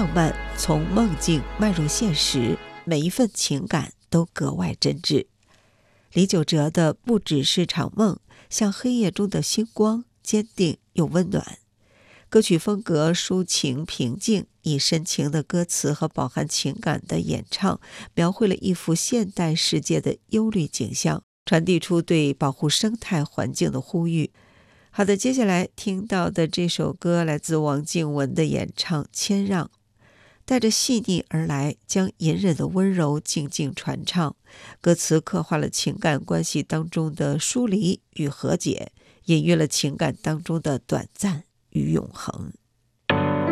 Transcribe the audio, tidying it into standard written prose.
浪漫从梦境迈入现实，每一份情感都格外真挚。李玖哲的不只是场梦，像黑夜中的星光，坚定又温暖。歌曲风格抒情平静，以深情的歌词和饱含情感的演唱，描绘了一幅现代世界的忧虑景象，传递出对保护生态环境的呼吁。好的，接下来听到的这首歌来自王静雯的演唱《谦让》，带着细腻而来，将隐忍的温柔静静传唱。歌词刻画了情感关系当中的疏离与和解，隐喻了情感当中的短暂与永恒。